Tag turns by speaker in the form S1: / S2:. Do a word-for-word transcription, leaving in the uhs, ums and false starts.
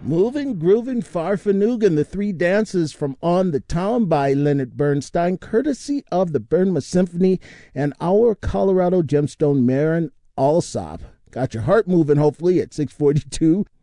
S1: Moving, Grooving, Farfanugan, the three dances from On the Town by Leonard Bernstein, courtesy of the Burnma Symphony and our Colorado Gemstone Marin Alsop. Got your heart moving, hopefully, at six forty-two.